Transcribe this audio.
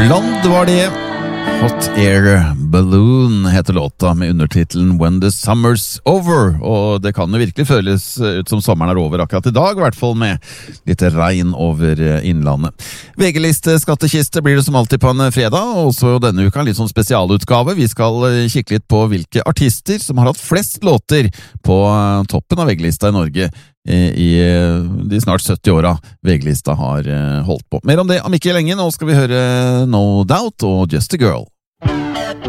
Land var det. Hot Air Balloon heter låta med undertitelen When the Summer's Over, og det kan jo virkelig føles ut som sommeren er over akkurat i dag, i hvert fall med litt regn over innlandet. VG-liste skattekiste blir det som alltid på en fredag, og også denne uka en litt sånn spesialutgave. Vi skal kikke litt på hvilke artister som har hatt flest låter på toppen av VG-lista i Norge i de snart 70 åra VG-lista har holdt på. Mer om det om ikke lenge. Nå skal vi høre No Doubt og Just a Girl.